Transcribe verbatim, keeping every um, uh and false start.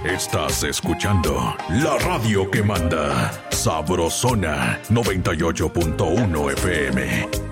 Estás escuchando la radio que manda. Sabrosona noventa y ocho punto uno F M.